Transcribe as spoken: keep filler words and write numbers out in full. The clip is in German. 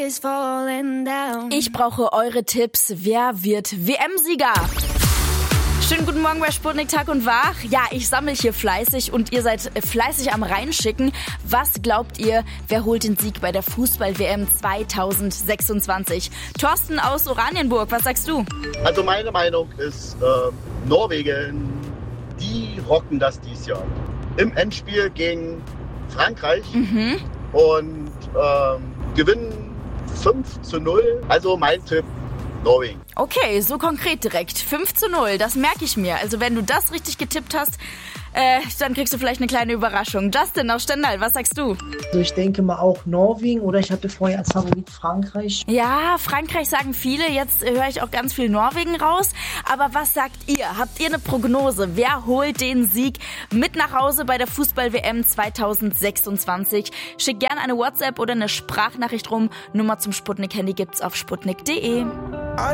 Ich brauche eure Tipps. Wer wird W M-Sieger? Schönen guten Morgen bei Sputnik Tag und Wach. Ja, ich sammle hier fleißig und ihr seid fleißig am Reinschicken. Was glaubt ihr, wer holt den Sieg bei der Fußball-W M zweitausendsechsundzwanzig? Thorsten aus Oranienburg, was sagst du? Also meine Meinung ist, äh, Norwegen, die rocken das dieses Jahr. Im Endspiel gegen Frankreich Mhm. und ähm, gewinnen fünf zu null. Also mein Tipp, Norwegen. Okay, so konkret direkt. fünf zu null, das merke ich mir. Also wenn du das richtig getippt hast, äh, dann kriegst du vielleicht eine kleine Überraschung. Justin aus Stendal, was sagst du? Also ich denke mal auch Norwegen oder ich hatte vorher als Favorit Frankreich. Ja, Frankreich sagen viele, jetzt höre ich auch ganz viel Norwegen raus. Aber was sagt ihr? Habt ihr eine Prognose? Wer holt den Sieg mit nach Hause bei der Fußball-W M zweitausendsechsundzwanzig? Schickt gerne eine WhatsApp oder eine Sprachnachricht rum. Nummer zum Sputnik-Handy gibt's auf sputnik punkt de.